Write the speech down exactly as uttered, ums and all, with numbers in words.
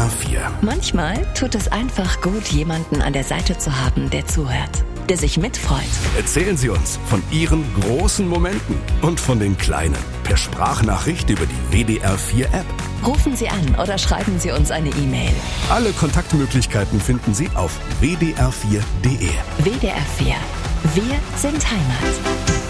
R vier. Manchmal tut es einfach gut, jemanden an der Seite zu haben, der zuhört, der sich mitfreut. Erzählen Sie uns von Ihren großen Momenten und von den kleinen. Per Sprachnachricht über die W D R vier App. Rufen Sie an oder schreiben Sie uns eine E-Mail. Alle Kontaktmöglichkeiten finden Sie auf w d r vier punkt d e. W D R vier. Wir sind Heimat.